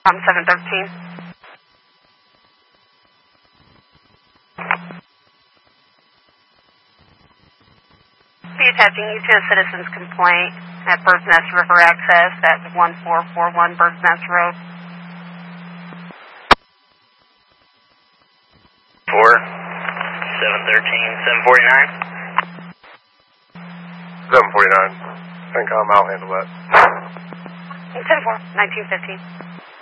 I'm 713. Be attaching you to a citizen's complaint at Bird's Nest River Access at 1441 Bird's Nest Road. 713, 749. 749. CENTCOM, I'll handle that. 10-4, 1915.